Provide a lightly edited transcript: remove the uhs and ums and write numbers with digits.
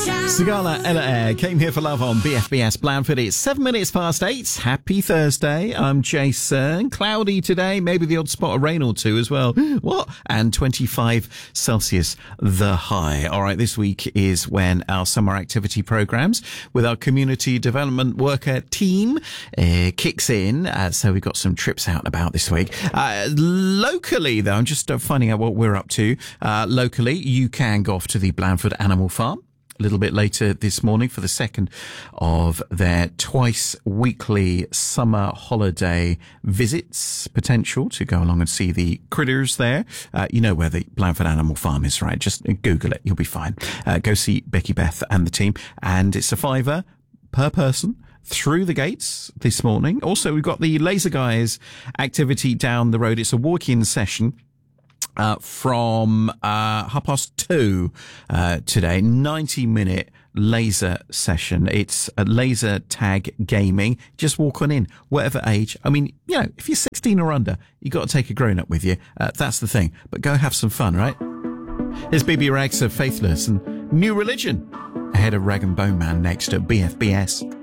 Sigala Ella Air came here for love on BFBS Blandford. It's 7 minutes past 8. Happy Thursday. I'm Jason. Cloudy today, maybe the odd spot of rain or two as well. What? And 25 Celsius, the high. All right, this week is when our summer activity programs with our community development worker team kicks in. So we've got some trips out and about this week. Locally, though, I'm just finding out what we're up to. Locally, you can go off to the Blandford Animal Farm a little bit later this morning for the second of their twice weekly summer holiday visits, potential to go along and see the critters there. You know where the Blandford Animal Farm is, right? Just Google it. You'll be fine. Go see Becky Beth and the team. And it's £5 per person through the gates this morning. Also, we've got the Laser Guys activity down the road. It's a walk-in session from 2:30 today, 90-minute laser session. It's a laser tag gaming. Just walk on in, whatever age. I mean, you know, if you're 16 or under, you got to take a grown-up with you. That's the thing. But go have some fun, right? Here's BB Rags of Faithless and New Religion ahead of Rag and Bone Man next at BFBS.